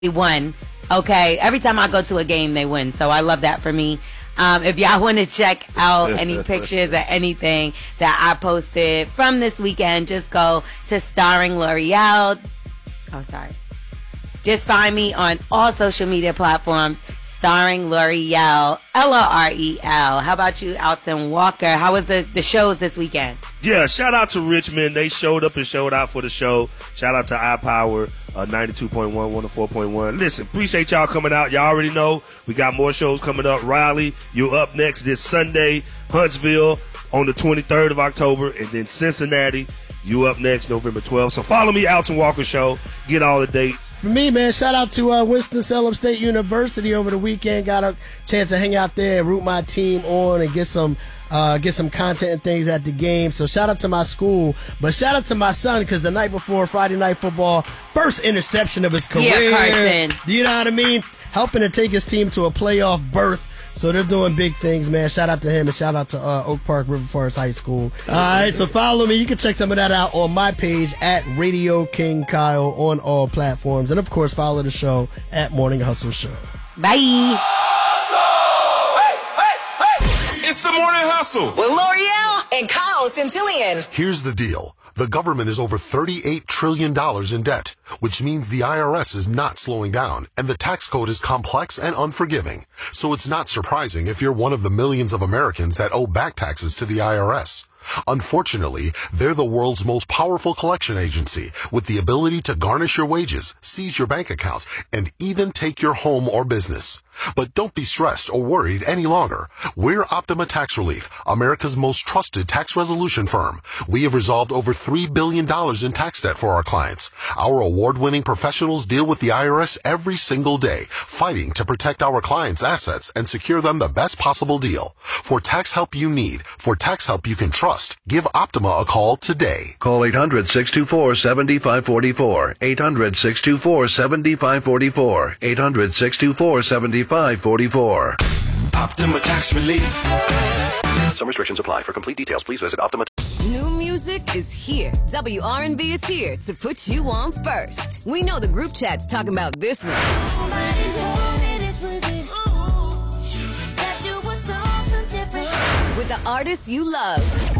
They won. Okay. Every time I go to a game, they win. So I love that for me. If y'all want to check out any pictures or anything that I posted from this weekend, just go to Starring L'Oreal. Oh, sorry. Just find me on all social media platforms, Starring L'Oreal, L-O-R-E-L. How about you, Alton Walker? How was the shows this weekend? Yeah, shout out to Richmond. They showed up and showed out for the show. Shout out to iPower, 92.1, 104.1. Listen, appreciate y'all coming out. Y'all already know we got more shows coming up. Raleigh, you're up next this Sunday. Huntsville on the 23rd of October. And then Cincinnati, you up next November 12th. So follow me, Alton Walker Show. Get all the dates. For me, man, shout out to Winston-Salem State University over the weekend. Got a chance to hang out there and root my team on and get some content and things at the game. So shout out to my school, but shout out to my son because the night before Friday Night Football, first interception of his career. Yeah, Carson. Do you know what I mean? Helping to take his team to a playoff berth. So they're doing big things, man. Shout out to him and shout out to Oak Park River Forest High School. All right, so follow me. You can check some of that out on my page at Radio King Kyle on all platforms. And, of course, follow the show at Morning Hustle Show. Bye. It's the Morning Hustle with L'Oreal and Kyle Centillion. Here's the deal. The government is over $38 trillion in debt, which means the IRS is not slowing down, and the tax code is complex and unforgiving. So it's not surprising if you're one of the millions of Americans that owe back taxes to the IRS. Unfortunately, they're the world's most powerful collection agency with the ability to garnish your wages, seize your bank account, and even take your home or business. But don't be stressed or worried any longer. We're Optima Tax Relief, America's most trusted tax resolution firm. We have resolved over $3 billion in tax debt for our clients. Our award-winning professionals deal with the IRS every single day, fighting to protect our clients' assets and secure them the best possible deal. For tax help you need, for tax help you can trust, give Optima a call today. Call 800-624-7544. 800-624-7544. 800-624-7544. Optima Tax Relief. Some restrictions apply. For complete details, please visit Optima. New music is here. WRNB is here to put you on first. We know the group chat's talking about this one. With the artists you love.